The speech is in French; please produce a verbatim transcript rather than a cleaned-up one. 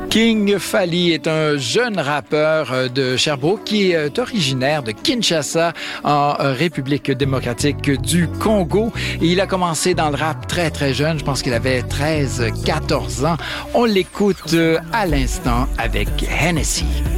King Fally est un jeune rappeur de Sherbrooke qui est originaire de Kinshasa en République démocratique du Congo. Et il a commencé dans le rap très très jeune, je pense qu'il avait treize quatorze ans. On l'écoute à l'instant avec Hennessy.